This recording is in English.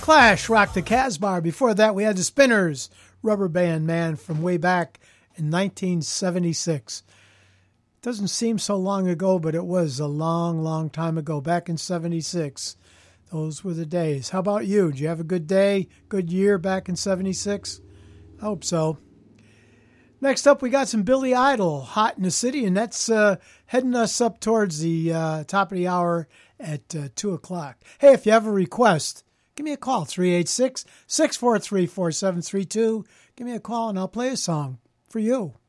Clash rocked the Casbah. Before that, we had the Spinners, Rubber Band Man from way back in 1976. Doesn't seem so long ago, but it was a long, long time ago, back in 76. Those were the days. How about you? Did you have a good day, good year back in 76? I hope so. Next up, we got some Billy Idol, Hot in the City, and that's heading us up towards the top of the hour at 2 o'clock. Hey, if you have a request, give me a call, 386-643-4732. Give me a call, and I'll play a song for you.